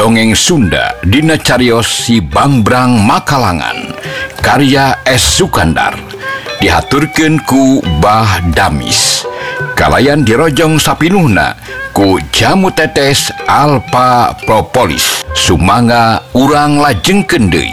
Dongeng Sunda dina cariyos Si Bangbrang Makalangan karya S. Sukandar dihaturkeun ku Bah Damis kalayan dirojong sapinuhna ku Jamu Tetes Alpha Propolis sumangga urang lajengkeun deui.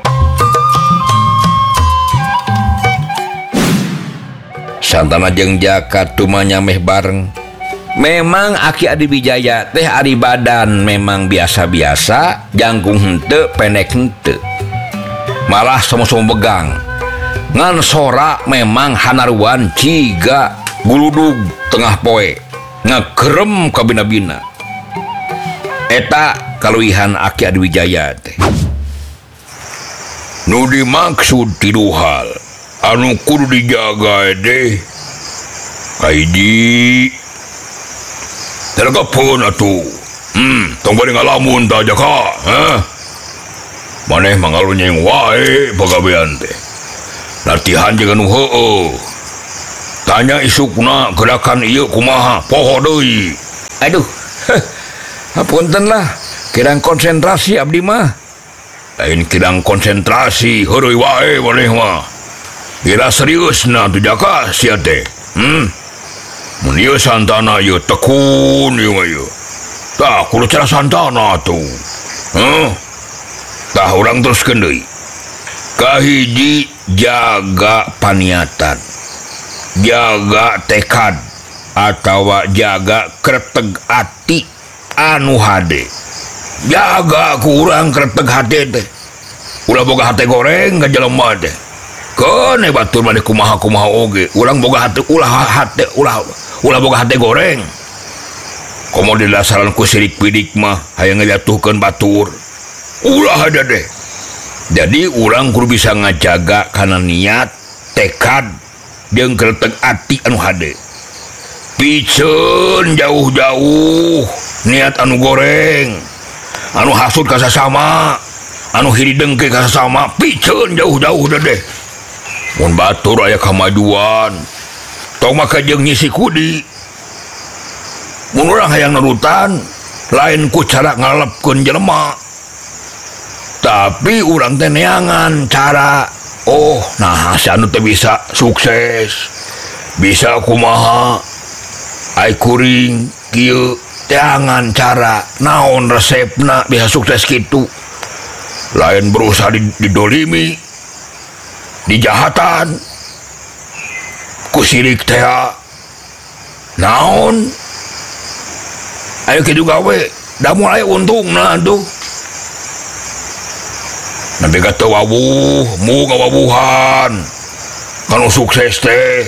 Santana jeung Jaka tumanya meh bareng. Memang Aki Adi Wijaya teh ari badan memang biasa-biasa, jangkung henteu, pendek henteu. Malah sama-sama begang. Ngan sora memang hanaruan ciga guludug tengah poe, ngakerem ka bina-bina. Eta kaluihan Aki Adi Wijaya teh. Nu dimaksud tilu hal anu kudu dijaga deh. Kaiji tergapun atuh. Tong bari ngalamun ta Jaka, maneh mangalunyeng wae pagawean teh. Latihan jeung anu heueuh. Tanya isukna gerakan ieu kumaha, poho deui. Aduh. Hapunten lah, kirang konsentrasi abdi mah. Lain kirang konsentrasi, heureui wae maneh mah. Kira seriusna tu Jaka sia teh. Mun ieu santana ieu tekun ieu mah ieu. Tah kudu cara santana tuh. Tah urang teruskeun deui. Kahiji jaga paniatan. Jaga tekad atawa jaga kreteg ati anu hade. Jaga ku urang kreteg hade teh. Ulah boga hate goreng ka jelema teh. Kene batur maneh kumaha-kumaha oge. Urang boga hate ulah boga hate goreng. Komo dilasaran ku sirik pidik mah hayang ngajatuhkeun batur. Ulah ada deh. Jadi urang kudu bisa ngajaga kana niat, tekad, jeung kreteg ati anu hade. Piceun jauh-jauh niat anu goreng, anu hasud ka sasama, anu hiri dengke ka sasama, piceun jauh-jauh deh. Mun batur aya kamajuan, tong maka jeung nyisi kudi. Mun urang hayang nurutan, lain ku cara ngalepkeun jelema. Tapi urang teh neangan cara, nah si anu teh bisa sukses, bisa kumaha, ai kuring kieu teangan cara, naon resepna bisa sukses kitu. Lain berusaha didolimi, dijahatan, kusirik teh naon ayo kitu gawe da mulai untungna tuh nabi kata wawuh mu ngawawuhan kanu sukses teh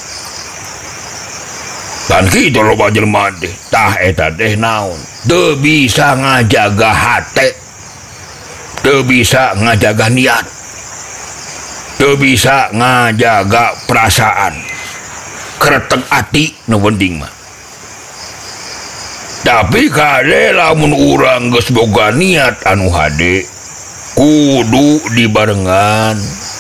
dan kitu loba jelema teh tah eta teh naon teu bisa ngajaga hate, teu bisa ngajaga niat, teu bisa ngajaga perasaan, kreteg ati nu penting mah. Tapi kade lamun urang geus boga niat anu hade, kudu dibarengan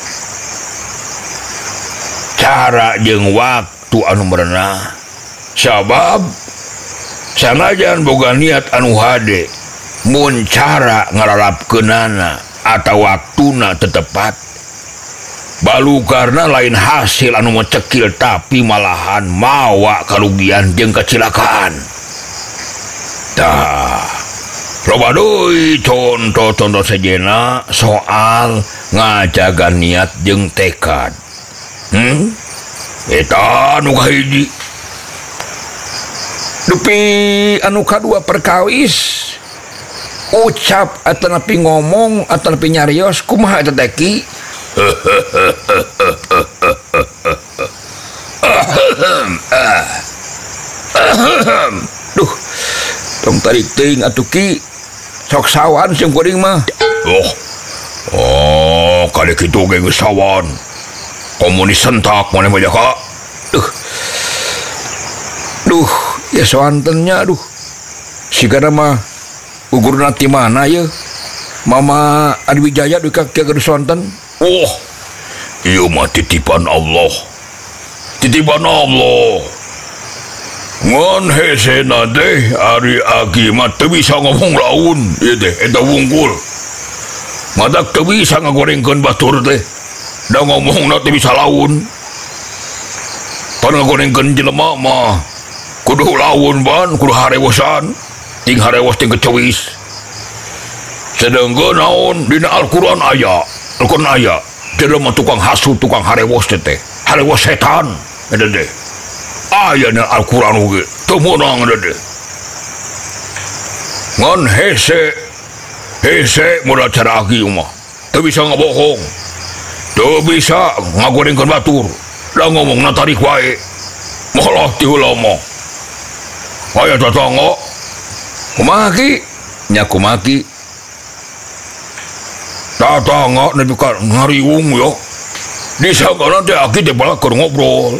cara jeung waktu anu merenah. Sabab sanajan boga niat anu hade, mun cara ngararapkeunana atau waktuna teu tepat, balu karena lain hasil anu mecekil tapi malahan mawa karugian jeung kecelakaan. Tah, loba deui contoh-contoh sejenna soal ngajaga niat jeung tekad. Eta anu kahiji. Dupi anu kadua perkawis, ucap atau napi ngomong atau napi nyarios kumaha eta teh Ki? Duh, tong tarik teuing atuh Ki. Sok sawan sim kuring mah. Kade kitu ge geus sawan. Komunis sentak maneh mah Jaka. Duh, ya sawantennya aduh. Sigana mah ugurna ti mana ye? Mama Adi Wijaya duh ka kieu sawanten. Ieu mah titipan Allah. Titipan Allah. ngon hese teh ari aki mah teu bisa ngomong laun ieu teh eta wungkul matak teu bisa ngagorengkeun batur teh da ngomongna teu bisa laun pan ngagorengkeun jelema mah kudu laun ban kudu harewosan ting harewos ting kecewis sedengkeun naon dina Al-Qur'an aya jelema tukang hasut tukang harewos teh harewos setan eta teh aya na Al-Qur'an oge teu meunang ada deh ngan hese modal cara aki mah teu bisa ngabohong teu bisa ngagorengkeun batur da ngomongna tarik wae molah ti heula mah aya tatangga kumaha ki nya kumaha ki tatangga nepi ka ngariung yo disangkana teh aki teh bala keur ngobrol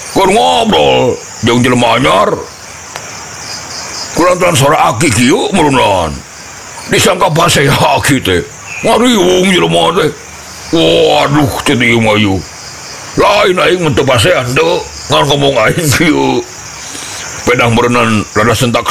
jeung jelema anyar kulantaran sora aki kieu meulunan disangka paseh aki teh ngariung jelema teh waduh teh ieu mah ieu lain aing mun teu pasehan teu ngan ngomong aing kieu pedang berenang rada sentak